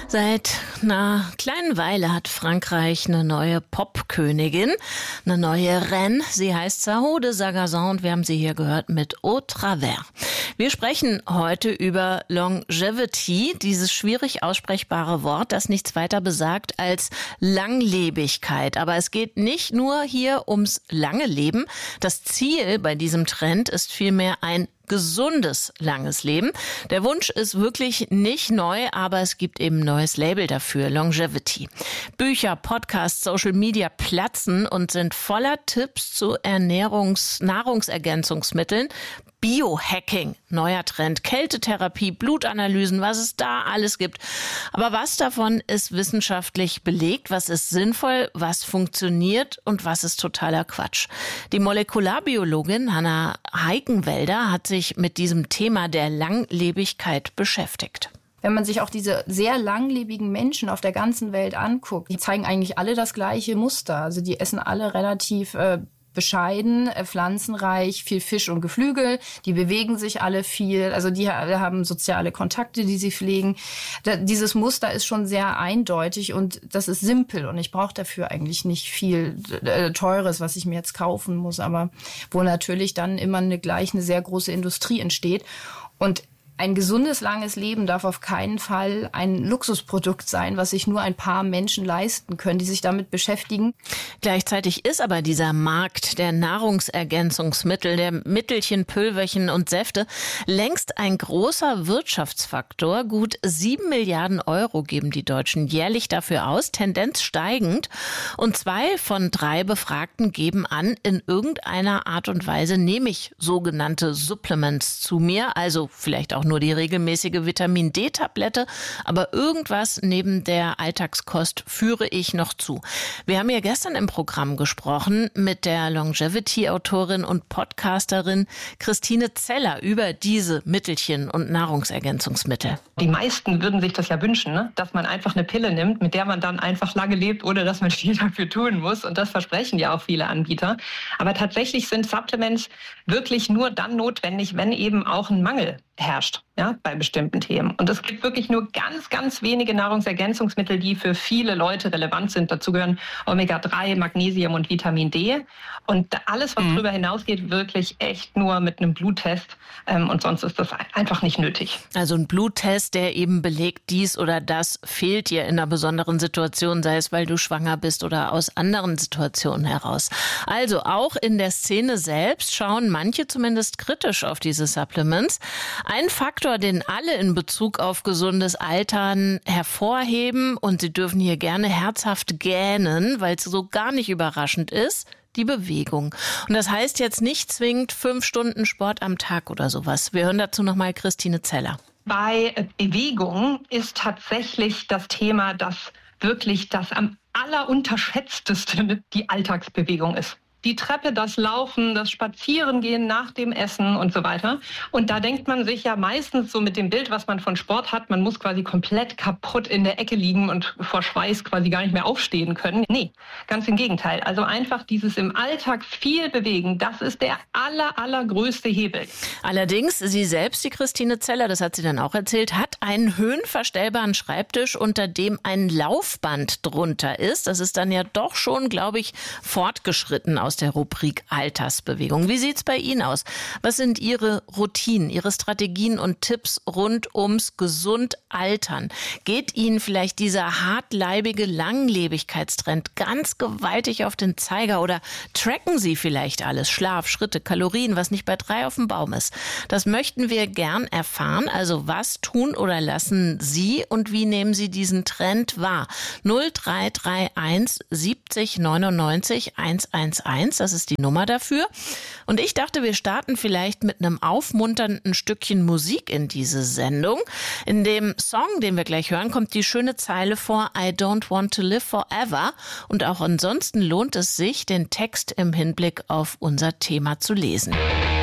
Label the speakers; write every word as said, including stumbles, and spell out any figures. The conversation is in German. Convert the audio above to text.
Speaker 1: Seit einer kleinen Weile hat Frankreich eine neue Popkönigin, eine neue Reine. Sie heißt Zaho de Sagazan und wir haben sie hier gehört mit Au Travers. Wir sprechen heute über Longevity, dieses schwierig aussprechbare Wort, das nichts weiter besagt als Langlebigkeit. Aber es geht nicht nur hier ums lange Leben. Das Ziel bei diesem Trend ist vielmehr ein gesundes, langes Leben. Der Wunsch ist wirklich nicht neu, aber es gibt eben ein neues Label dafür, Longevity. Bücher, Podcasts, Social Media platzen und sind voller Tipps zu Ernährungs-, Nahrungsergänzungsmitteln. Biohacking, neuer Trend, Kältetherapie, Blutanalysen, was es da alles gibt. Aber was davon ist wissenschaftlich belegt, was ist sinnvoll, was funktioniert und was ist totaler Quatsch? Die Molekularbiologin Hanna Heikenwälder hat sich mit diesem Thema der Langlebigkeit beschäftigt.
Speaker 2: Wenn man sich auch diese sehr langlebigen Menschen auf der ganzen Welt anguckt, die zeigen eigentlich alle das gleiche Muster. Also die essen alle relativ äh, bescheiden, äh, pflanzenreich, viel Fisch und Geflügel. Die bewegen sich alle viel. Also die ha- haben soziale Kontakte, die sie pflegen. Da, dieses Muster ist schon sehr eindeutig und das ist simpel. Und ich brauche dafür eigentlich nicht viel äh, Teures, was ich mir jetzt kaufen muss. Aber wo natürlich dann immer eine, gleich eine sehr große Industrie entsteht. Und ein gesundes, langes Leben darf auf keinen Fall ein Luxusprodukt sein, was sich nur ein paar Menschen leisten können, die sich damit beschäftigen.
Speaker 1: Gleichzeitig ist aber dieser Markt der Nahrungsergänzungsmittel, der Mittelchen, Pülverchen und Säfte längst ein großer Wirtschaftsfaktor. Gut sieben Milliarden Euro geben die Deutschen jährlich dafür aus, Tendenz steigend. Und zwei von drei Befragten geben an, in irgendeiner Art und Weise nehme ich sogenannte Supplements zu mir, also vielleicht auch nur die regelmäßige Vitamin-D-Tablette, aber irgendwas neben der Alltagskost führe ich noch zu. Wir haben ja gestern im Programm gesprochen mit der Longevity-Autorin und Podcasterin Christine Zeller über diese Mittelchen und Nahrungsergänzungsmittel.
Speaker 3: Die meisten würden sich das ja wünschen, ne? Dass man einfach eine Pille nimmt, mit der man dann einfach lange lebt, ohne dass man viel dafür tun muss. Und das versprechen ja auch viele Anbieter. Aber tatsächlich sind Supplements wirklich nur dann notwendig, wenn eben auch ein Mangel herrscht, ja, bei bestimmten Themen. Und es gibt wirklich nur ganz, ganz wenige Nahrungsergänzungsmittel, die für viele Leute relevant sind. Dazu gehören Omega drei, Magnesium und Vitamin D. Und alles, was mhm. darüber hinausgeht, wirklich echt nur mit einem Bluttest. Ähm, und sonst ist das einfach nicht nötig.
Speaker 1: Also ein Bluttest, der eben belegt, dies oder das fehlt dir in einer besonderen Situation, sei es, weil du schwanger bist oder aus anderen Situationen heraus. Also auch in der Szene selbst schauen manche zumindest kritisch auf diese Supplements. Ein Faktor, den alle in Bezug auf gesundes Altern hervorheben, und sie dürfen hier gerne herzhaft gähnen, weil es so gar nicht überraschend ist, die Bewegung. Und das heißt jetzt nicht zwingend fünf Stunden Sport am Tag oder sowas. Wir hören dazu nochmal Christine Zeller.
Speaker 3: Bei Bewegung ist tatsächlich das Thema, dass wirklich das am allerunterschätztesten die Alltagsbewegung ist. Die Treppe, das Laufen, das Spazierengehen nach dem Essen und so weiter. Und da denkt man sich ja meistens so mit dem Bild, was man von Sport hat, man muss quasi komplett kaputt in der Ecke liegen und vor Schweiß quasi gar nicht mehr aufstehen können. Nee, ganz im Gegenteil. Also einfach dieses im Alltag viel bewegen, das ist der aller, allergrößte Hebel.
Speaker 1: Allerdings, sie selbst, die Christine Zeller, das hat sie dann auch erzählt, hat einen höhenverstellbaren Schreibtisch, unter dem ein Laufband drunter ist. Das ist dann ja doch schon, glaube ich, fortgeschritten aus der Rubrik Altersbewegung. Wie sieht's bei Ihnen aus? Was sind Ihre Routinen, Ihre Strategien und Tipps rund ums gesund Altern? Geht Ihnen vielleicht dieser hartleibige Langlebigkeitstrend ganz gewaltig auf den Zeiger oder tracken Sie vielleicht alles? Schlaf, Schritte, Kalorien, was nicht bei drei auf dem Baum ist. Das möchten wir gern erfahren. Also was tun oder lassen Sie und wie nehmen Sie diesen Trend wahr? null drei drei eins siebzig neunundneunzig hundertundeins. Das ist die Nummer dafür. Und ich dachte, wir starten vielleicht mit einem aufmunternden Stückchen Musik in diese Sendung. In dem Song, den wir gleich hören, kommt die schöne Zeile vor, I don't want to live forever. Und auch ansonsten lohnt es sich, den Text im Hinblick auf unser Thema zu lesen.